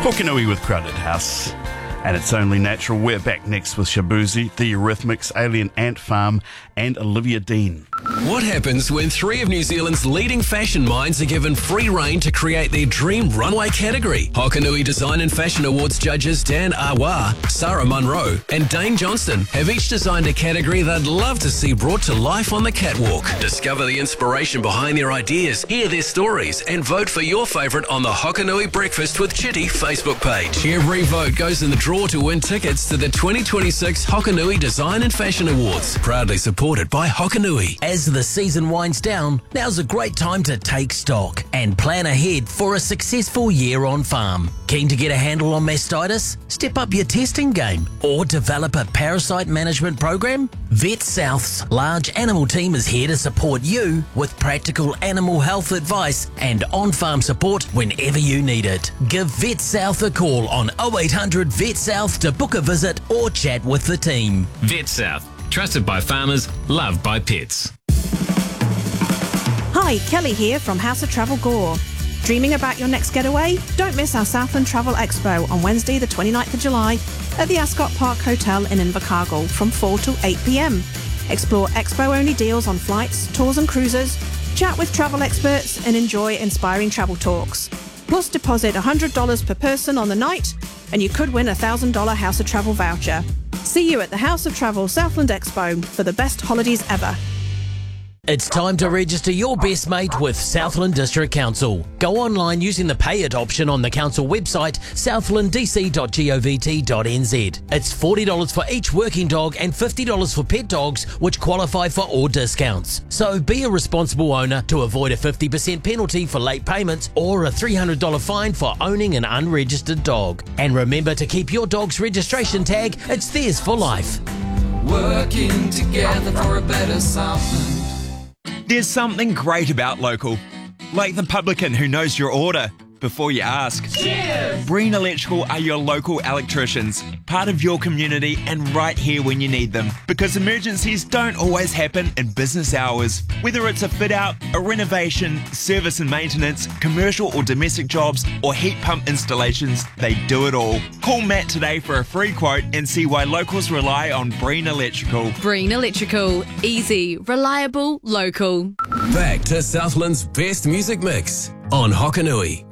Hokanui with Crowded House. And it's only natural. We're back next with Shabuzi, The Eurythmics, Alien Ant Farm, and Olivia Dean. What happens when three of New Zealand's leading fashion minds are given free rein to create their dream runway category? Hokanui Design and Fashion Awards judges Dan Awa, Sarah Munro, and Dane Johnston have each designed a category they'd love to see brought to life on the catwalk. Discover the inspiration behind their ideas, hear their stories, and vote for your favourite on the Hokanui Breakfast with Chitty Facebook page. Every vote goes in the draw to win tickets to the 2026 Hokanui Design and Fashion Awards, proudly supported by Hokanui. As the season winds down, now's a great time to take stock and plan ahead for a successful year on farm. Keen to get a handle on mastitis? Step up your testing game or develop a parasite management program? Vet South's large animal team is here to support you with practical animal health advice and on-farm support whenever you need it. Give Vet South a call on 0800 Vet South to book a visit or chat with the team. Vet South, trusted by farmers, loved by pets. Hi, Kelly here from House of Travel Gore. Dreaming about your next getaway? Don't miss our Southland Travel Expo on Wednesday the 29th of July at the Ascot Park Hotel in Invercargill from 4 to 8 p.m. Explore expo-only deals on flights, tours and cruises, chat with travel experts and enjoy inspiring travel talks. Plus deposit $100 per person on the night and you could win a $1,000 House of Travel voucher. See you at the House of Travel Southland Expo for the best holidays ever. It's time to register your best mate with Southland District Council. Go online using the pay it option on the council website, southlanddc.govt.nz. It's $40 for each working dog and $50 for pet dogs, which qualify for all discounts. So be a responsible owner to avoid a 50% penalty for late payments or a $300 fine for owning an unregistered dog. And remember to keep your dog's registration tag. It's theirs for life. Working together for a better Southland. There's something great about local, like the publican who knows your order before you ask. Cheers! Breen Electrical are your local electricians, part of your community and right here when you need them. Because emergencies don't always happen in business hours. Whether it's a fit out, a renovation, service and maintenance, commercial or domestic jobs, or heat pump installations, they do it all. Call Matt today for a free quote and see why locals rely on Breen Electrical. Breen Electrical. Easy, reliable, local. Back to Southland's best music mix on Hokanui.